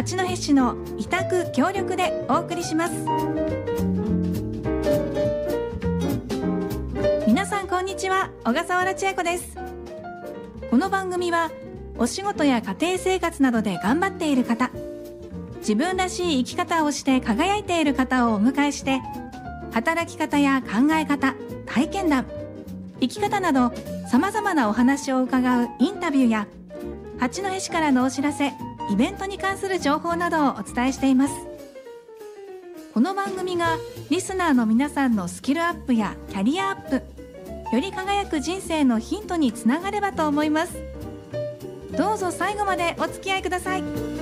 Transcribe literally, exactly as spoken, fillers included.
八戸市の委託協力でお送りします。皆さんこんにちは、小笠原千恵子です。この番組はお仕事や家庭生活などで頑張っている方、自分らしい生き方をして輝いている方をお迎えして、働き方や考え方、体験談、生き方などさまざまなお話を伺うインタビューや、八戸市からのお知らせ、イベントに関する情報などをお伝えしています。この番組がリスナーの皆さんのスキルアップやキャリアアップ、より輝く人生のヒントにつながればと思います。どうぞ最後までお付き合いください。